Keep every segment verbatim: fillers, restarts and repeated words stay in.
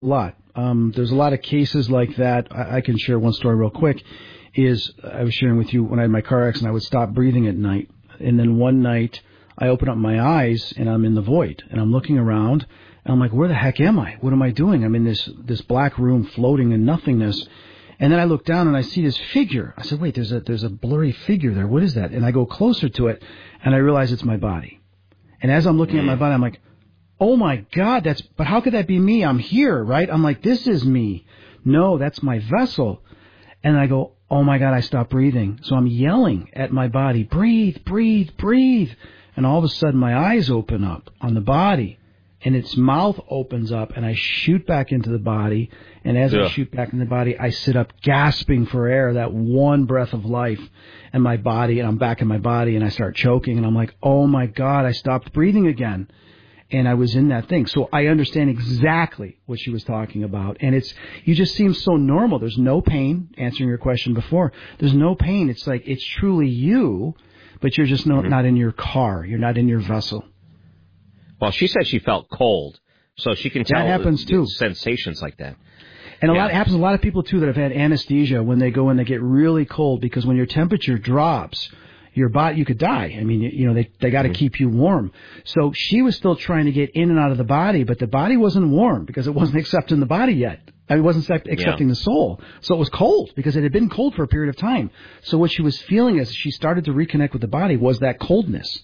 A lot. Um, there's a lot of cases like that. I, I can share one story real quick. Is I was sharing with you when I had my car accident, I would stop breathing at night. And then one night I open up my eyes and I'm in the void. And I'm looking around and I'm like, where the heck am I? What am I doing? I'm in this, this black room floating in nothingness. And then I look down and I see this figure. I said, wait, there's a there's a blurry figure there. What is that? And I go closer to it and I realize it's my body. And as I'm looking at my body, I'm like, oh my God, that's, but how could that be me? I'm here, right? I'm like, this is me. No, that's my vessel. And I go, oh my God, I stopped breathing. So I'm yelling at my body, breathe, breathe, breathe. And all of a sudden my eyes open up on the body and its mouth opens up and I shoot back into the body. And as yeah. I shoot back in the body, I sit up gasping for air, that one breath of life in my body. And I'm back in my body and I start choking and I'm like, oh my God, I stopped breathing again. And I was in that thing. So I understand exactly what she was talking about. And it's, you just seem so normal. There's no pain, answering your question before. There's no pain. It's like, it's truly you, but you're just no, mm-hmm. not in your car. You're not in your vessel. Well, she said she felt cold. So she can tell that happens too. Sensations like that. And a yeah. lot, it happens to a lot of people too that have had anesthesia when they go in, they get really cold because when your temperature drops, your body, you could die. I mean, you, you know, they they got to mm-hmm. keep you warm. So she was still trying to get in and out of the body, but the body wasn't warm because it wasn't accepting the body yet. I mean, it wasn't accepting yeah. the soul. So it was cold because it had been cold for a period of time. So what she was feeling as she started to reconnect with the body was that coldness.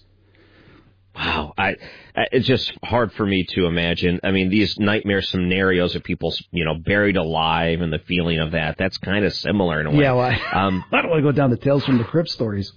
Wow. I, it's just hard for me to imagine. I mean, these nightmare scenarios of people, you know, buried alive and the feeling of that, that's kind of similar in a way. Yeah, well, I, um, I don't want to go down the Tales from the Crypt stories.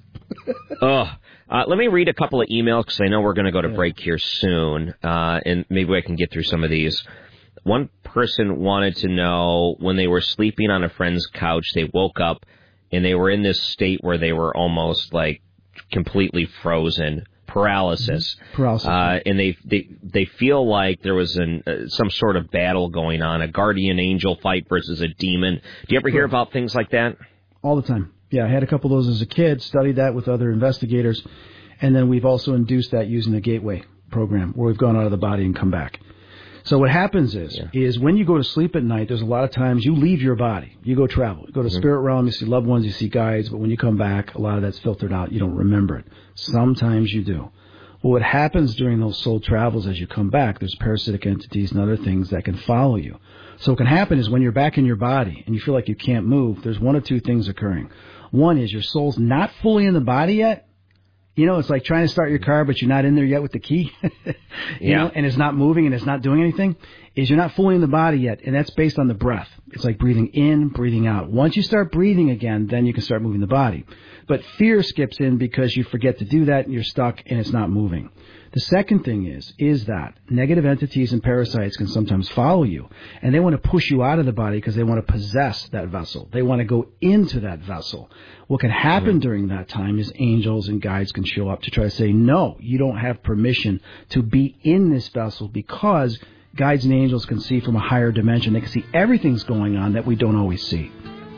uh, uh, let me read a couple of emails because I know we're going to go to yeah. break here soon, uh, and maybe I can get through some of these. One person wanted to know when they were sleeping on a friend's couch, they woke up and they were in this state where they were almost like completely frozen. Paralysis, paralysis, uh, and they, they they feel like there was an uh, some sort of battle going on, a guardian angel fight versus a demon. Do you ever hear about things like that? All the time. Yeah, I had a couple of those as a kid, studied that with other investigators, and then we've also induced that using the Gateway program, where we've gone out of the body and come back. So what happens is, yeah. is when you go to sleep at night, there's a lot of times you leave your body. You go travel. You go to mm-hmm. spirit realm, you see loved ones, you see guides, but when you come back, a lot of that's filtered out. You don't remember it. Sometimes you do. Well, what happens during those soul travels as you come back, there's parasitic entities and other things that can follow you. So what can happen is when you're back in your body and you feel like you can't move, there's one or two things occurring. One is your soul's not fully in the body yet. You know, it's like trying to start your car, but you're not in there yet with the key, you yeah. know, and it's not moving and it's not doing anything, is you're not fully in the body yet, and that's based on the breath. It's like breathing in, breathing out. Once you start breathing again, then you can start moving the body. But fear skips in because you forget to do that, and you're stuck, and it's not moving. The second thing is, is that negative entities and parasites can sometimes follow you, and they want to push you out of the body because they want to possess that vessel. They want to go into that vessel. What can happen mm-hmm. during that time is angels and guides can show up to try to say, no, you don't have permission to be in this vessel because guides and angels can see from a higher dimension. They can see everything's going on that we don't always see.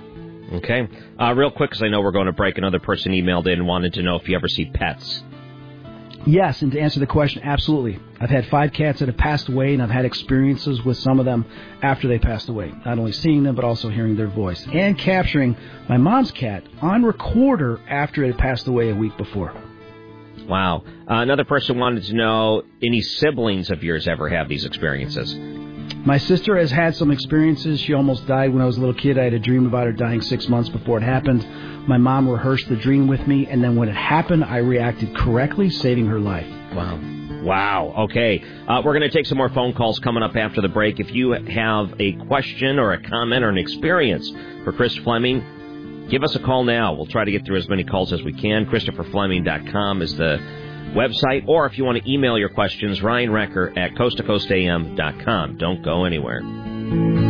Okay. Uh, real quick, because I know we're going to break, another person emailed in and wanted to know if you ever see pets. Yes, and to answer the question, absolutely. I've had five cats that have passed away, and I've had experiences with some of them after they passed away. Not only seeing them, but also hearing their voice. And capturing my mom's cat on recorder after it had passed away a week before. Wow. Uh, another person wanted to know, any siblings of yours ever have these experiences? My sister has had some experiences. She almost died when I was a little kid. I had a dream about her dying six months before it happened. My mom rehearsed the dream with me, and then when it happened, I reacted correctly, saving her life. Wow. Wow. Okay. Uh, we're going to take some more phone calls coming up after the break. If you have a question or a comment or an experience for Chris Fleming, give us a call now. We'll try to get through as many calls as we can. Christopher Fleming dot com is the website. Or if you want to email your questions, Ryan Recker at coast to coast a m dot com. Don't go anywhere.